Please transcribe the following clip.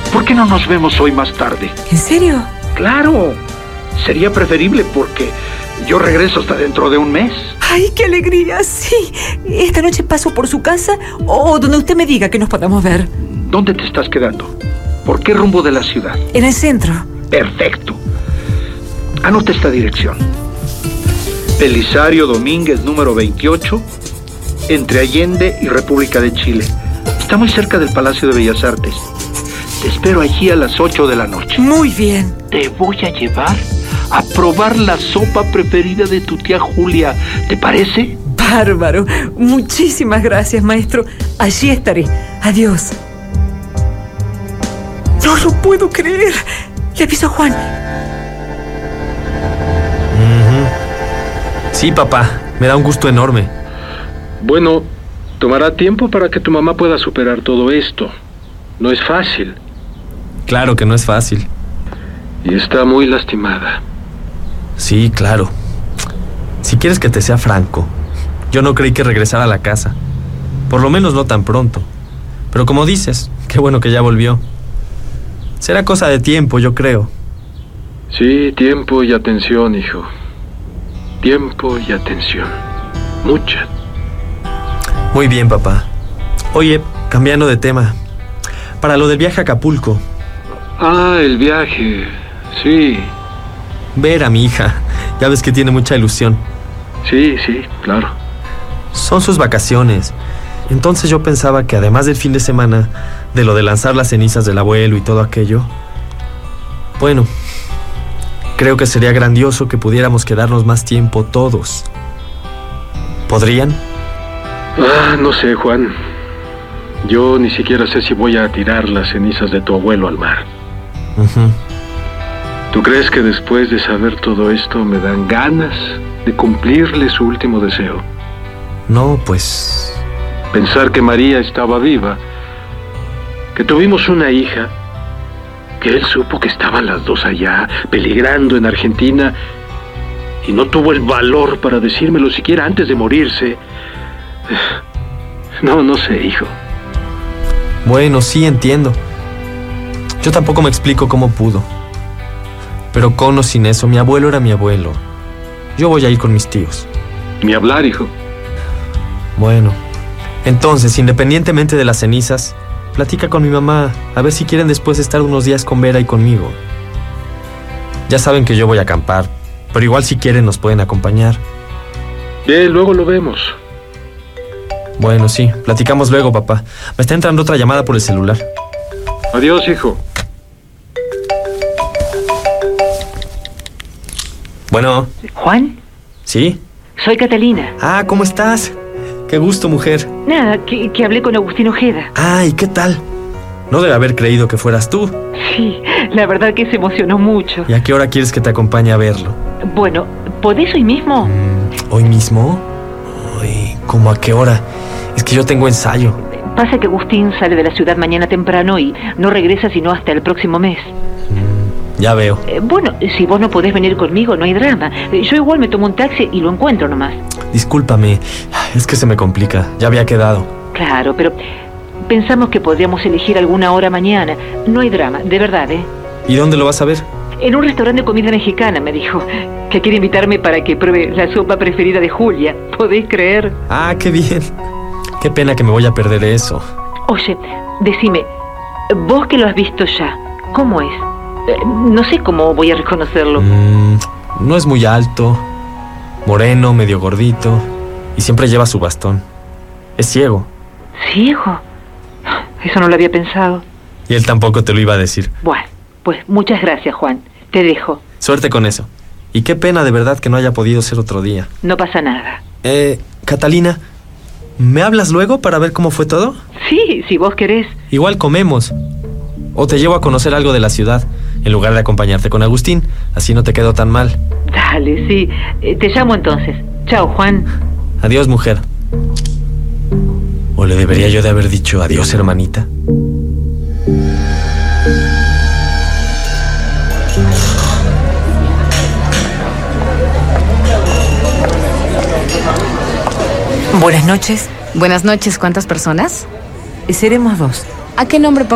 ¿Por qué no nos vemos hoy más tarde? ¿En serio? Claro, sería preferible porque yo regreso hasta dentro de un mes. ¡Ay, qué alegría! Sí. Esta noche paso por su casa o donde usted me diga que nos podamos ver. ¿Dónde te estás quedando? ¿Por qué rumbo de la ciudad? En el centro. Perfecto. Anota esta dirección. Belisario Domínguez, número 28, entre Allende y República de Chile. Está muy cerca del Palacio de Bellas Artes. Te espero allí a las 8 de la noche. Muy bien. Te voy a llevar a probar la sopa preferida de tu tía Julia. ¿Te parece? Bárbaro. Muchísimas gracias, maestro. Allí estaré. Adiós. No lo puedo creer. Le aviso a Juan. Sí, papá. Me da un gusto enorme. Bueno, tomará tiempo para que tu mamá pueda superar todo esto. No es fácil. Claro que no es fácil. Y está muy lastimada. Sí, claro. Si quieres que te sea franco, yo no creí que regresara a la casa. Por lo menos no tan pronto. Pero como dices, qué bueno que ya volvió. Será cosa de tiempo, yo creo. Sí, tiempo y atención, hijo. Tiempo y atención. Mucha. Muy bien, papá. Oye, cambiando de tema. Para lo del viaje a Acapulco. Ah, el viaje. Sí. Ver a mi hija. Ya ves que tiene mucha ilusión. Sí, claro. Son sus vacaciones. Entonces yo pensaba que además del fin de semana, de lo de lanzar las cenizas del abuelo y todo aquello, bueno, creo que sería grandioso que pudiéramos quedarnos más tiempo todos. ¿Podrían? No sé, Juan. Yo ni siquiera sé si voy a tirar las cenizas de tu abuelo al mar. ¿Tú crees que después de saber todo esto me dan ganas de cumplirle su último deseo? No, pues... Pensar que María estaba viva, que tuvimos una hija, que él supo que estaban las dos allá, peligrando en Argentina, y no tuvo el valor para decírmelo siquiera antes de morirse. No sé, hijo. Bueno, sí, entiendo. Yo tampoco me explico cómo pudo. Pero con o sin eso, mi abuelo era mi abuelo. Yo voy a ir con mis tíos. Ni hablar, hijo. Bueno, entonces, independientemente de las cenizas, platica con mi mamá, a ver si quieren después estar unos días con Vera y conmigo. Ya saben que yo voy a acampar, pero igual si quieren nos pueden acompañar. Bien, luego lo vemos. Bueno, sí, platicamos luego, papá. Me está entrando otra llamada por el celular. Adiós, hijo. Bueno. ¿Juan? ¿Sí? Soy Catalina. Ah, ¿cómo estás? Qué gusto, mujer. Nada, que hablé con Agustín Ojeda. Ah, ¿y qué tal? No debe haber creído que fueras tú. Sí, la verdad que se emocionó mucho. ¿Y a qué hora quieres que te acompañe a verlo? Bueno, ¿podés hoy mismo? ¿Hoy mismo? Uy, ¿cómo a qué hora? Es que yo tengo ensayo. Pasa que Agustín sale de la ciudad mañana temprano y no regresa sino hasta el próximo mes. Ya veo. Bueno, si vos no podés venir conmigo, no hay drama. Yo igual me tomo un taxi y lo encuentro nomás. Discúlpame, es que se me complica. Ya había quedado. Claro, pero pensamos que podríamos elegir alguna hora mañana. No hay drama, de verdad, ¿eh? ¿Y dónde lo vas a ver? En un restaurante de comida mexicana, me dijo. Que quiere invitarme para que pruebe la sopa preferida de Julia. ¿Podéis creer? Ah, qué bien. Qué pena que me voy a perder eso. Oye, decime, vos que lo has visto ya, ¿cómo es? No sé cómo voy a reconocerlo. No es muy alto, moreno, medio gordito, y siempre lleva su bastón. Es ciego. ¿Ciego? Eso no lo había pensado. Y él tampoco te lo iba a decir. Bueno, pues muchas gracias, Juan. Te dejo. Suerte con eso. Y qué pena de verdad que no haya podido ser otro día. No pasa nada. Catalina, ¿me hablas luego para ver cómo fue todo? Sí, si vos querés. Igual comemos. O te llevo a conocer algo de la ciudad, en lugar de acompañarte con Agustín. Así no te quedo tan mal. Dale, sí. Te llamo entonces. Chao, Juan. Adiós, mujer. ¿O le debería yo de haber dicho adiós, hermanita? Buenas noches. Buenas noches, ¿cuántas personas? Seremos 2. ¿A qué nombre